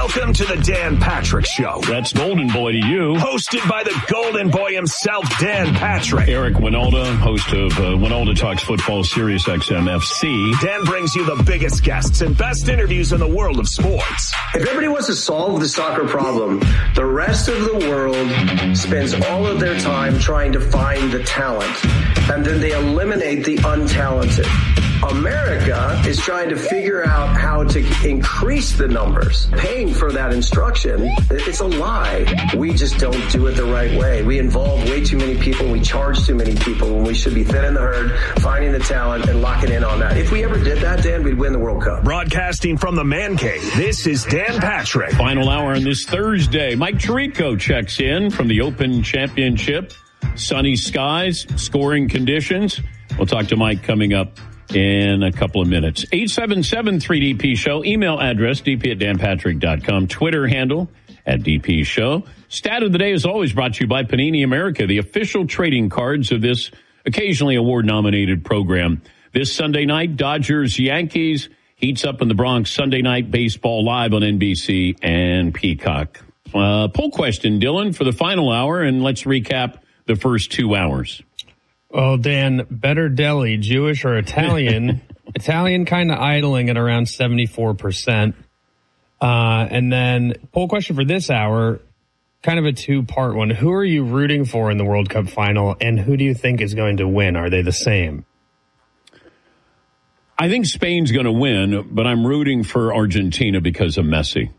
Welcome to the Dan Patrick Show. That's Golden Boy to you. Hosted by the Golden Boy himself, Dan Patrick. Eric Winalda, host of Winalda Talks Football, Sirius XM FC. Dan brings you the biggest guests and best interviews in the world of sports. If everybody wants to solve the soccer problem, the rest of the world spends all of their time trying to find the talent, and then they eliminate the untalented. America is trying to figure out how to increase the numbers. Paying for that instruction, it's a lie. We just don't do it the right way. We involve way too many people. We charge too many people when we should be thinning the herd, finding the talent, and locking in on that. If we ever did that, Dan, we'd win the World Cup. Broadcasting from the Man Cave, this is Dan Patrick. Final hour on this Thursday. Mike Tirico checks in from the Open Championship. Sunny skies, scoring conditions. We'll talk to Mike coming up in a couple of minutes. 877-3DP Show. Email address, dp@danpatrick.com. Twitter handle, @DP Show. Stat of the day is always brought to you by Panini America, the official trading cards of this occasionally award-nominated program. This Sunday night, Dodgers-Yankees heats up in the Bronx. Sunday night baseball live on NBC and Peacock. Poll question, Dylan, for the final hour, and let's recap the first 2 hours. Well, Dan, better deli, Jewish or Italian? Italian kind of idling at around 74%. And then poll question for this hour, kind of a two-part one. Who are you rooting for in the World Cup final, and who do you think is going to win? Are they the same? I think Spain's going to win, but I'm rooting for Argentina because of Messi.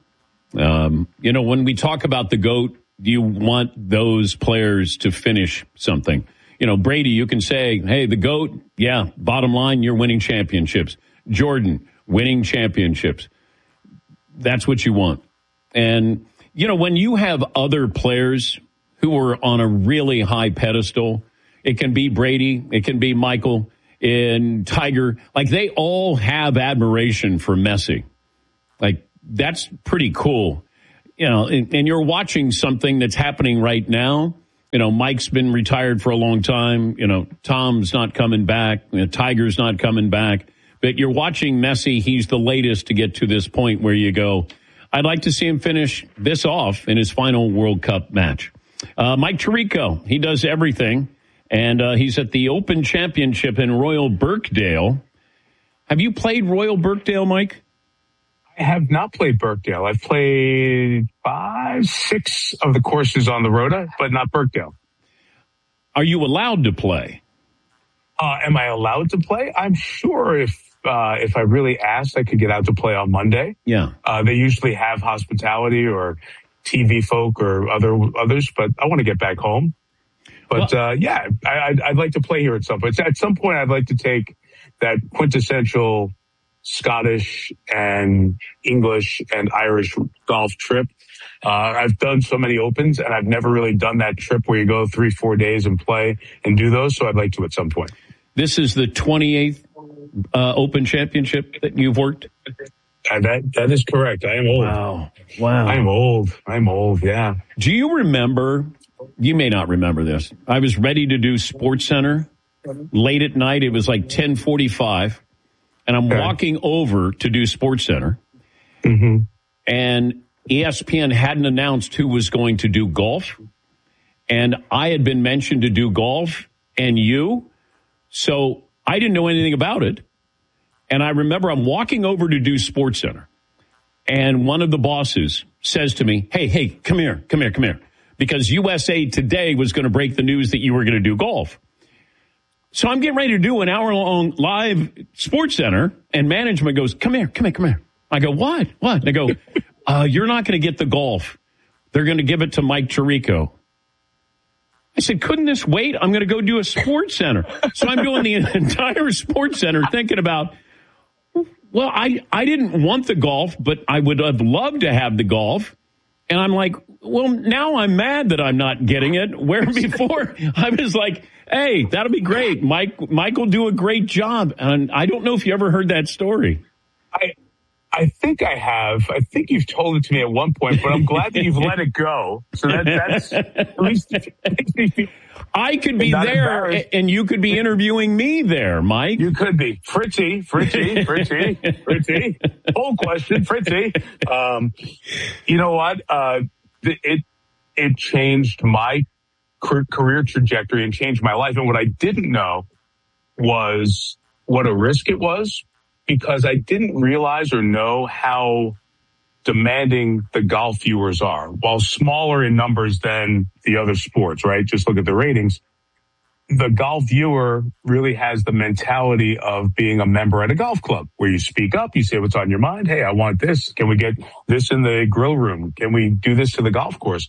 When we talk about the GOAT, you want those players to finish something. Brady, you can say, hey, the GOAT, yeah, bottom line, you're winning championships. Jordan, winning championships. That's what you want. And, when you have other players who are on a really high pedestal, it can be Brady, it can be Michael and Tiger. Like, they all have admiration for Messi. Like, that's pretty cool. And you're watching something that's happening right now. Mike's been retired for a long time. Tom's not coming back. Tiger's not coming back. But you're watching Messi. He's the latest to get to this point where you go, I'd like to see him finish this off in his final World Cup match. Mike Tirico, he does everything. And he's at the Open Championship in Royal Birkdale. Have you played Royal Birkdale, Mike? I have not played Birkdale. I've played 5, 6 of the courses on the Rota, but not Birkdale. Are you allowed to play? Am I allowed to play? I'm sure if I really asked, I could get out to play on Monday. Yeah. They usually have hospitality or TV folk or others, but I want to get back home. But I'd like to play here at some point. At some point, I'd like to take that quintessential Scottish and English and Irish golf trip. I've done so many Opens, and I've never really done that trip where you go 3-4 days and play and do those. So I'd like to at some point. This is the 28th Open Championship that you've worked? That is correct. I am old. Wow. I'm old. Yeah. Do you remember? You may not remember this. I was ready to do SportsCenter late at night. It was like 10:45. And I'm walking over to do SportsCenter, and ESPN hadn't announced who was going to do golf, and I had been mentioned to do golf, and so I didn't know anything about it. And I remember I'm walking over to do SportsCenter, and one of the bosses says to me, hey, come here, because USA Today was going to break the news that you were going to do golf. So I'm getting ready to do an hour-long live SportsCenter, and management goes, come here. I go, what? And they go, you're not going to get the golf. They're going to give it to Mike Tirico. I said, couldn't this wait? I'm going to go do a SportsCenter. So I'm doing the entire SportsCenter thinking about, well, I didn't want the golf, but I would have loved to have the golf. And I'm like, well, now I'm mad that I'm not getting it. Where before I was like, hey, that'll be great. Mike will do a great job. And I don't know if you ever heard that story. I think I have. I think you've told it to me at one point, but I'm glad that you've let it go. So that's at least makes me feel. I could be there, and you could be interviewing me there, Mike. You could be. Fritzy. Whole question, Fritzy. You know what? It changed my career trajectory and changed my life. And what I didn't know was what a risk it was, because I didn't realize or know how demanding the golf viewers are. While smaller in numbers than the other sports, right? Just look at the ratings. The golf viewer really has the mentality of being a member at a golf club where you speak up, you say what's on your mind. Hey, I want this. Can we get this in the grill room? Can we do this to the golf course?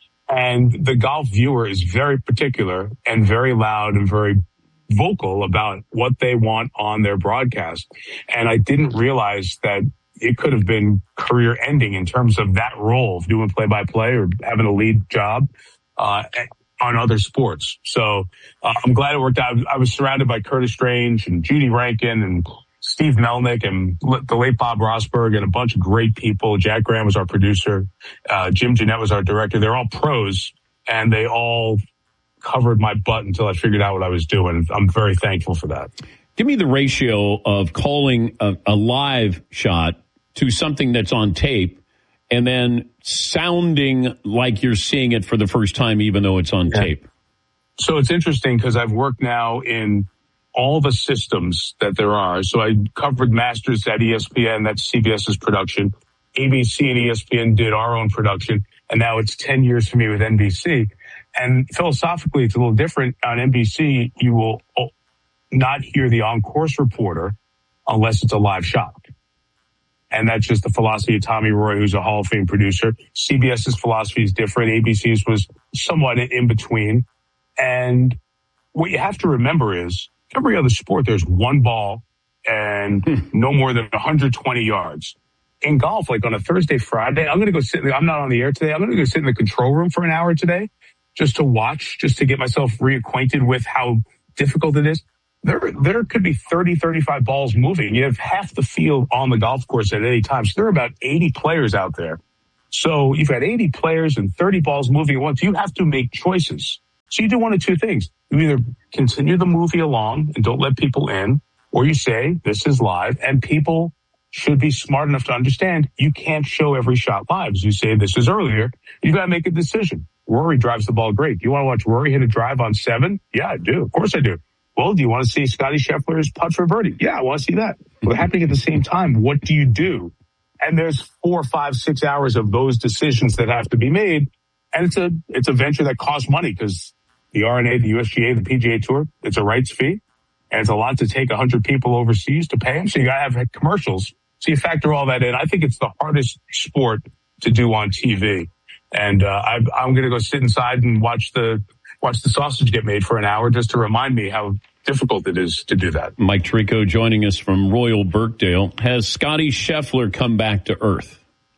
And the golf viewer is very particular and very loud and very vocal about what they want on their broadcast. And I didn't realize that it could have been career ending in terms of that role of doing play-by-play or having a lead job on other sports. So I'm glad it worked out. I was surrounded by Curtis Strange and Judy Rankin and Steve Melnick and the late Bob Rosberg and a bunch of great people. Jack Graham was our producer. Jim Jeanette was our director. They're all pros, and they all covered my butt until I figured out what I was doing. I'm very thankful for that. Give me the ratio of calling a live shot to something that's on tape and then sounding like you're seeing it for the first time, even though it's on tape. So it's interesting because I've worked now in all the systems that there are. So I covered Masters at ESPN. That's CBS's production. ABC and ESPN did our own production. And now it's 10 years for me with NBC. And philosophically, it's a little different. On NBC, you will not hear the on-course reporter unless it's a live shot. And that's just the philosophy of Tommy Roy, who's a Hall of Fame producer. CBS's philosophy is different. ABC's was somewhat in between. And what you have to remember is every other sport, there's one ball and no more than 120 yards. In golf, like on a Thursday, Friday, I'm not on the air today. I'm going to go sit in the control room for an hour today just to watch, just to get myself reacquainted with how difficult it is. There could be 30, 35 balls moving. You have half the field on the golf course at any time. So there are about 80 players out there. So you've got 80 players and 30 balls moving at once. You have to make choices. So you do one of two things. You either continue the movie along and don't let people in, or you say, this is live, and people should be smart enough to understand you can't show every shot live. As you say, this is earlier. You got to make a decision. Rory drives the ball great. Do you want to watch Rory hit a drive on 7? Yeah, I do. Of course I do. Well, do you want to see Scotty Scheffler's putt for birdie? Yeah, I want to see that. Well, happening at the same time, what do you do? And there's 4, 5, 6 hours of those decisions that have to be made. And it's a venture that costs money because the RNA, the USGA, the PGA Tour, it's a rights fee. And it's a lot to take 100 people overseas to pay them. So you got to have commercials. So you factor all that in. I think it's the hardest sport to do on TV. And I'm going to go sit inside and watch the sausage get made for an hour just to remind me how difficult it is to do that. Mike Tirico joining us from Royal Birkdale. Has Scotty Scheffler come back to earth?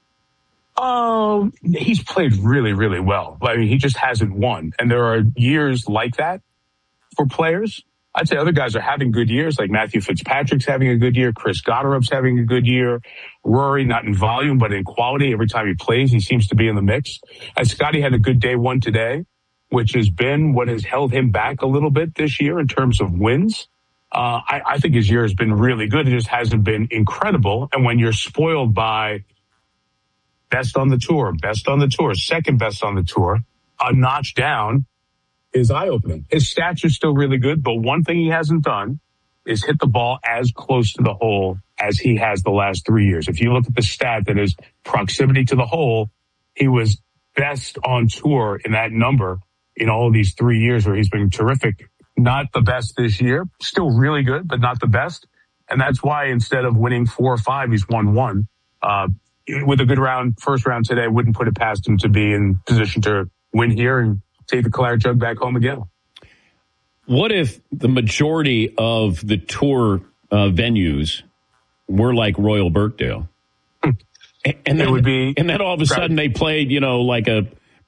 He's played really, really well. I mean, he just hasn't won. And there are years like that for players. I'd say other guys are having good years, like Matthew Fitzpatrick's having a good year. Chris Gotterup's having a good year. Rory, not in volume, but in quality. Every time he plays, he seems to be in the mix. And Scotty had a good day one today, which has been what has held him back a little bit this year in terms of wins. I think his year has been really good. It just hasn't been incredible. And when you're spoiled by best on the tour, second best on the tour, a notch down is eye-opening. His stats are still really good, but one thing he hasn't done is hit the ball as close to the hole as he has the last 3 years. If you look at the stat that is proximity to the hole, he was best on tour in that number in all of these 3 years where he's been terrific. Not the best this year, still really good, but not the best. And that's why instead of winning 4 or 5, he's won 1. With a good first round today, wouldn't put it past him to be in position to win here and take the Claret Jug back home again. What if the majority of the tour venues were like Royal Birkdale? And then, and then all of a sudden they played, like a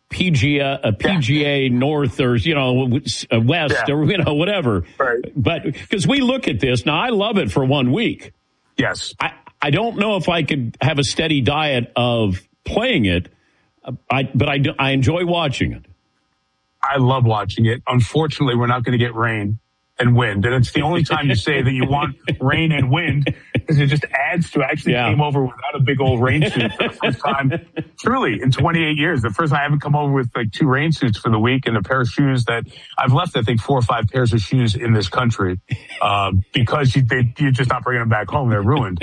PGA North or, West or, whatever. Right. But because we look at this, now I love it for 1 week. Yes. I don't know if I could have a steady diet of playing it, but I enjoy watching it. I love watching it. Unfortunately, we're not going to get rain and wind. And it's the only time you say that you want rain and wind, because it just adds to it. I actually came over without a big old rain suit for the first time, truly, in 28 years. The first time I haven't come over with like 2 rain suits for the week and a pair of shoes that I've left, I think, 4 or 5 pairs of shoes in this country because you're just not bringing them back home. They're ruined.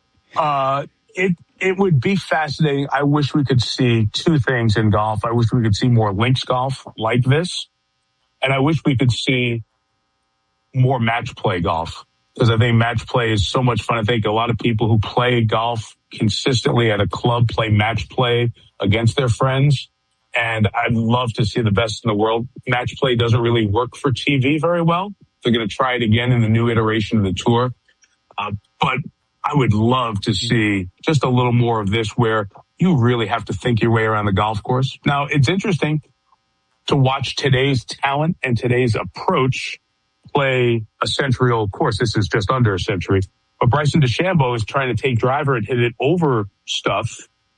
It would be fascinating. I wish we could see 2 things in golf. I wish we could see more links golf like this. And I wish we could see more match play golf, because I think match play is so much fun. I think a lot of people who play golf consistently at a club play match play against their friends. And I'd love to see the best in the world. Match play doesn't really work for TV very well. They're going to try it again in the new iteration of the tour. But I would love to see just a little more of this where you really have to think your way around the golf course. Now, it's interesting to watch today's talent and today's approach play a century-old course. This is just under a century. But Bryson DeChambeau is trying to take driver and hit it over stuff.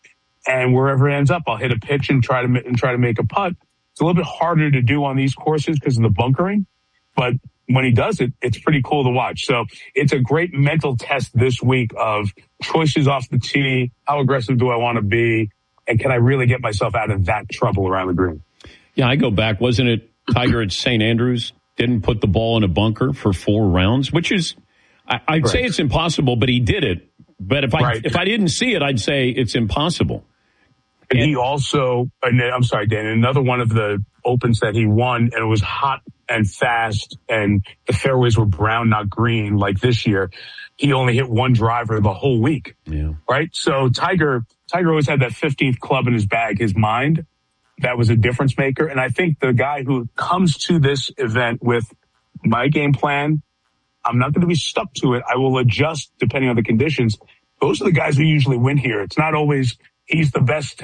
And wherever it ends up, I'll hit a pitch and try to make a putt. It's a little bit harder to do on these courses because of the bunkering. But when he does it, it's pretty cool to watch. So it's a great mental test this week of choices off the tee. How aggressive do I want to be? And can I really get myself out of that trouble around the green? Yeah, I go back. Wasn't it Tiger at St. Andrews? Didn't put the ball in a bunker for 4 rounds, which is, I'd say it's impossible, but he did it. But if I didn't see it, I'd say it's impossible. And he also, I'm sorry, Dan, another one of the Opens that he won, and it was hot and fast, and the fairways were brown, not green, like this year. He only hit 1 driver the whole week. Yeah. Right? So Tiger always had that 15th club in his bag, his mind. That was a difference maker. And I think the guy who comes to this event with my game plan, I'm not going to be stuck to it. I will adjust depending on the conditions. Those are the guys who usually win here. It's not always he's the best,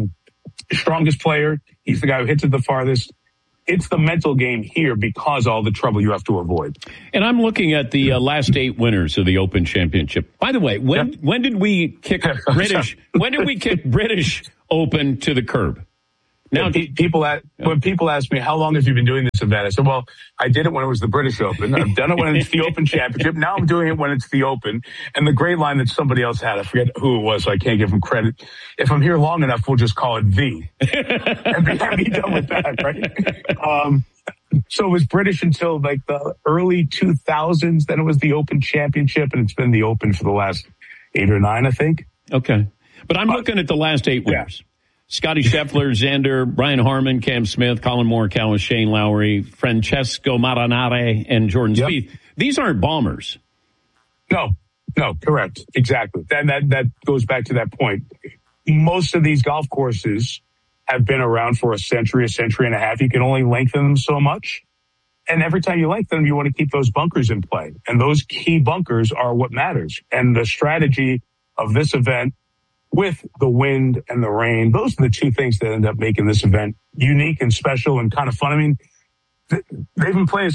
strongest player. He's the guy who hits it the farthest. It's the mental game here because all the trouble you have to avoid. And I'm looking at the last 8 winners of the Open Championship. By the way, when did we kick British? When did we kick British Open to the curb? Now, when people ask me, how long have you been doing this event? I said, well, I did it when it was the British Open. I've done it when it's the Open Championship. Now I'm doing it when it's the Open. And the great line that somebody else had, I forget who it was, so I can't give him credit. If I'm here long enough, we'll just call it the. and be done with that, right? So it was British until like the early 2000s. Then it was the Open Championship, and it's been the Open for the last 8 or 9, I think. Okay. But I'm looking at the last 8 winners. Yeah. Scotty Scheffler, Xander, Brian Harmon, Cam Smith, Colin Morikawa, Shane Lowry, Francesco Molinari, and Jordan Spieth. These aren't bombers. No, correct. Exactly. That goes back to that point. Most of these golf courses have been around for a century and a half. You can only lengthen them so much. And every time you lengthen them, you want to keep those bunkers in play. And those key bunkers are what matters. And the strategy of this event, with the wind and the rain, those are the 2 things that end up making this event unique and special and kind of fun. I mean, they've been playing this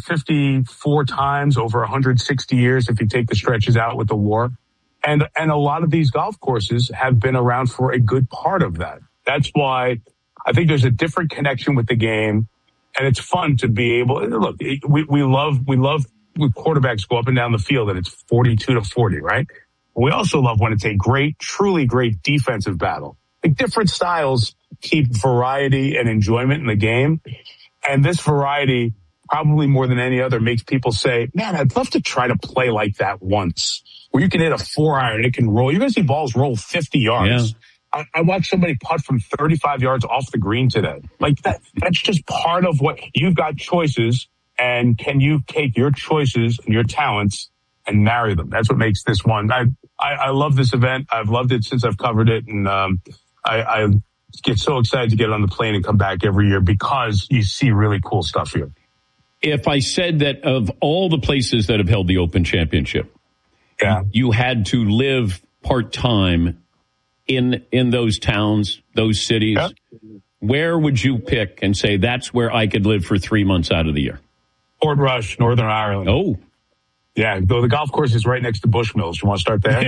154 times over 160 years if you take the stretches out with the war. And a lot of these golf courses have been around for a good part of that. That's why I think there's a different connection with the game. And it's fun to be able, look, we love when quarterbacks go up and down the field and it's 42-40, right? We also love when it's a truly great defensive battle. Like different styles keep variety and enjoyment in the game. And this variety, probably more than any other, makes people say, man, I'd love to try to play like that once, where you can hit a 4-iron, it can roll. You're going to see balls roll 50 yards. Yeah. I watched somebody putt from 35 yards off the green today. Like that's just part of what you've got choices. And can you take your choices and your talents and marry them? That's what makes this one. I love this event. I've loved it since I've covered it. And I get so excited to get on the plane and come back every year because you see really cool stuff here. If I said that of all the places that have held the Open Championship, you had to live part-time in those towns, those cities, where would you pick and say that's where I could live for 3 months out of the year? Portrush, Northern Ireland. Oh. Yeah, though the golf course is right next to Bushmills. You want to start there?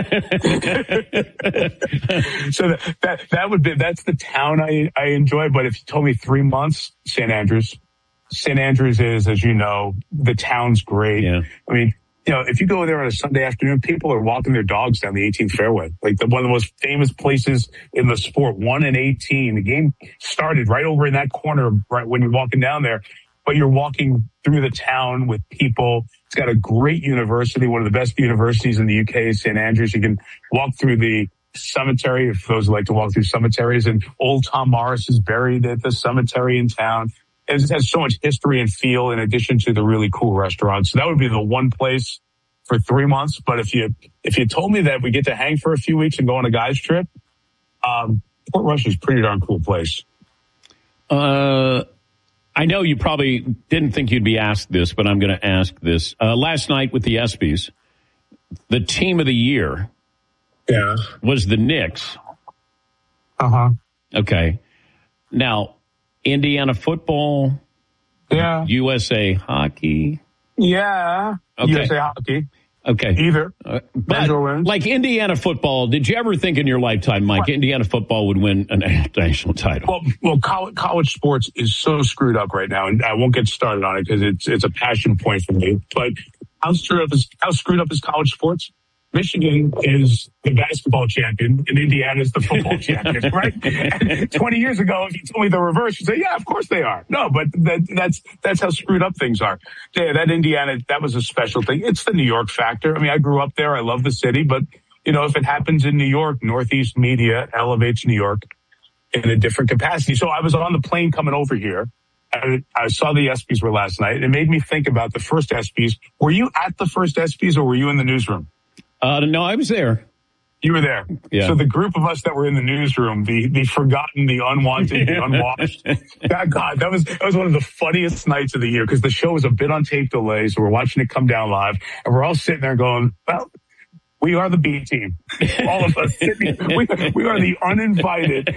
So that's the town I enjoy. But if you told me 3 months, St. Andrews. St. Andrews is, as you know, the town's great. Yeah. I mean, if you go there on a Sunday afternoon, people are walking their dogs down the 18th fairway. Like one of the most famous places in the sport, 1 and 18. The game started right over in that corner, right when you're walking down there. But you're walking through the town with people. It's got a great university, one of the best universities in the UK is St. Andrews. You can walk through the cemetery, if those like to walk through cemeteries. And old Tom Morris is buried at the cemetery in town. It has so much history and feel in addition to the really cool restaurants. So that would be the one place for 3 months. But if you told me that we get to hang for a few weeks and go on a guy's trip, Portrush is a pretty darn cool place. I know you probably didn't think you'd be asked this, but I'm going to ask this. Last night with the ESPYs, the team of the year was the Knicks. Uh-huh. Okay. Now, Indiana football, USA hockey. Yeah, okay. USA hockey. Okay. Either. But like Indiana football, did you ever think in your lifetime, Mike, Indiana football would win a national title? Well, college sports is so screwed up right now, and I won't get started on it because it's a passion point for me. But how screwed up is college sports? Michigan is the basketball champion and Indiana is the football champion, right? And 20 years ago, if you told me the reverse, you'd say, yeah, of course they are. No, but that's how screwed up things are. Yeah, that Indiana, that was a special thing. It's the New York factor. I mean, I grew up there. I love the city, but if it happens in New York, Northeast media elevates New York in a different capacity. So I was on the plane coming over here. I saw the ESPYs were last night. It made me think about the first ESPYs. Were you at the first ESPYs or were you in the newsroom? No, I was there. You were there. Yeah. So the group of us that were in the newsroom, the forgotten, the unwanted, the unwashed. God, that was one of the funniest nights of the year because the show was a bit on tape delay. So we're watching it come down live and we're all sitting there going, well, we are the B team. All of us. We are the uninvited.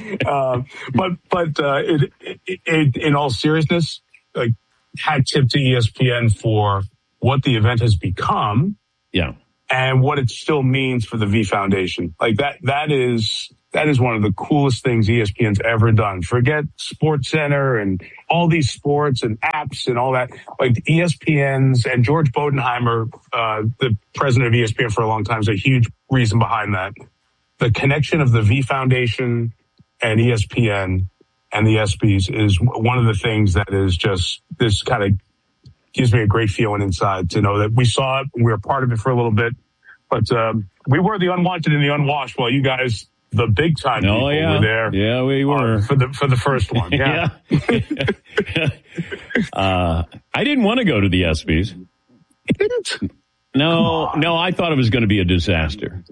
But in all seriousness, like, hat tip to ESPN for what the event has become. Yeah. And what it still means for the V Foundation. Like that is one of the coolest things ESPN's ever done. Forget SportsCenter and all these sports and apps and all that. Like ESPN's and George Bodenheimer, the president of ESPN for a long time, is a huge reason behind that. The connection of the V Foundation and ESPN and the ESPYs is one of the things that is just this kind of gives me a great feeling inside to know that we saw it, we were part of it for a little bit, but we were the unwanted and the unwashed while you guys, the big time people, were there. Yeah, we were for the first one. Yeah. I didn't want to go to the ESPYs. You didn't? No, I thought it was going to be a disaster.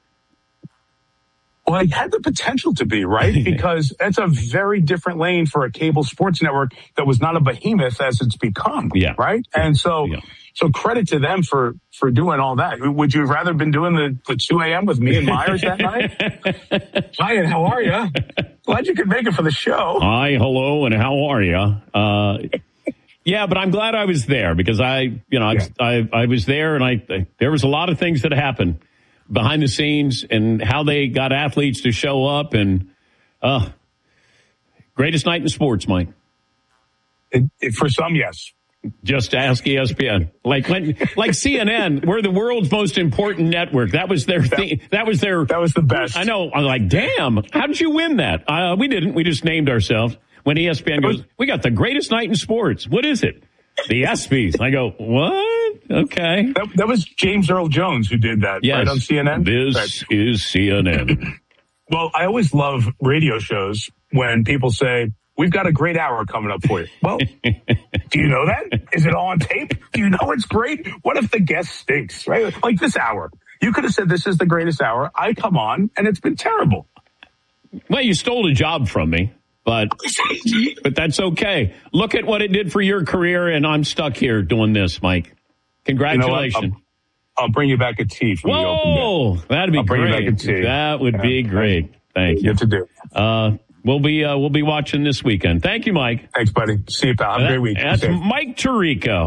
Well, it had the potential to be, right? Because it's a very different lane for a cable sports network that was not a behemoth as it's become, right? And so credit to them for doing all that. Would you have rather been doing the 2 a.m. with me and Myers that night? Hi, and how are you? Glad you could make it for the show. Hi, hello, and how are you? Yeah, but I'm glad I was there because I was there and there was a lot of things that happened behind the scenes and how they got athletes to show up and greatest night in sports, Mike. For some, yes. Just ask ESPN. Like CNN, we're the world's most important network. That was their thing. That was the best. I know. I'm like, damn, how did you win that? We didn't. We just named ourselves. When ESPN goes, we got the greatest night in sports. What is it? The ESPYs. I go, what? Okay. That was James Earl Jones who did that, right, on CNN? This is CNN. Well, I always love radio shows when people say, we've got a great hour coming up for you. Well, do you know that? Is it all on tape? Do you know it's great? What if the guest stinks, right? Like this hour. You could have said this is the greatest hour. I come on, and it's been terrible. Well, you stole a job from me. But that's okay. Look at what it did for your career, and I'm stuck here doing this, Mike. Congratulations. You know, I'll bring you back a tea from the open bed. That'd be great. Bring you back a tea. That would be great. Thank you. Good to do. We'll be watching this weekend. Thank you, Mike. Thanks, buddy. See you, pal. Have a great week. That's Mike Tirico.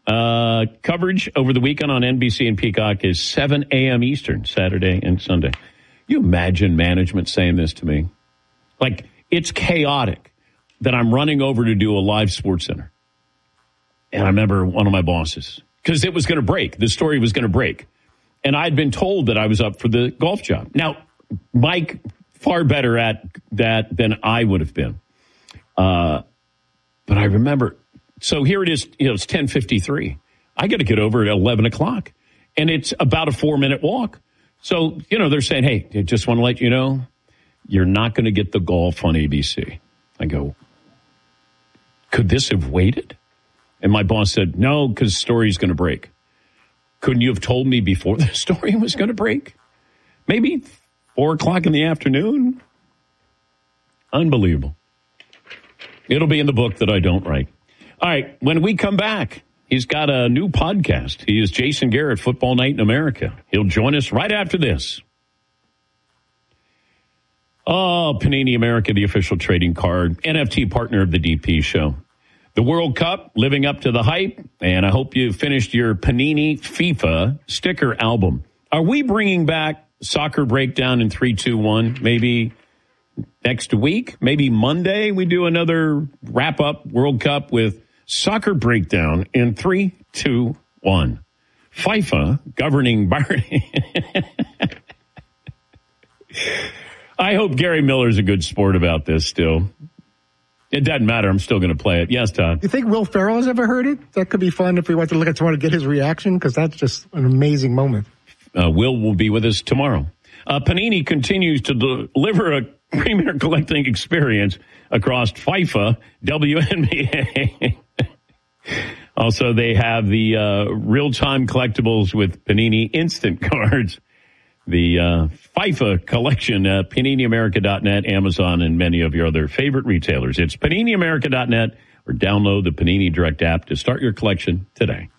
Coverage over the weekend on NBC and Peacock is 7 a.m. Eastern, Saturday and Sunday. You imagine management saying this to me? Like, it's chaotic that I'm running over to do a live Sports Center. And I remember one of my bosses, because it was going to break. The story was going to break. And I'd been told that I was up for the golf job. Now, Mike, far better at that than I would have been. But I remember, so here it is, it's 10:53. I got to get over at 11 o'clock. And it's about a 4-minute walk. So, they're saying, hey, I just want to let you know, you're not going to get the golf on ABC. I go, could this have waited? And my boss said, no, because the story's going to break. Couldn't you have told me before the story was going to break? Maybe 4 o'clock in the afternoon? Unbelievable. It'll be in the book that I don't write. All right, when we come back, he's got a new podcast. He is Jason Garrett, Football Night in America. He'll join us right after this. Oh, Panini America, the official trading card, NFT partner of the DP show. The World Cup, living up to the hype, and I hope you finished your Panini FIFA sticker album. Are we bringing back Soccer Breakdown in 3, 2, 1? Maybe next week? Maybe Monday we do another wrap-up World Cup with Soccer Breakdown in 3, 2, 1. FIFA governing I hope Gary Miller's a good sport about this still. It doesn't matter. I'm still going to play it. Yes, Todd. You think Will Ferrell has ever heard it? That could be fun if we want to look at someone to get his reaction, because that's just an amazing moment. Will be with us tomorrow. Panini continues to deliver a premier collecting experience across FIFA, WNBA. Also, they have the real-time collectibles with Panini Instant Cards. The FIFA collection, PaniniAmerica.net, Amazon, and many of your other favorite retailers. It's PaniniAmerica.net or download the Panini Direct app to start your collection today.